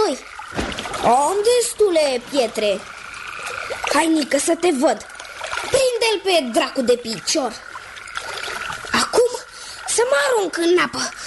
noi. Am destule pietre. Hai, Nică, să te văd. Prinde-l pe dracu de picior. Acum să mă arunc în apă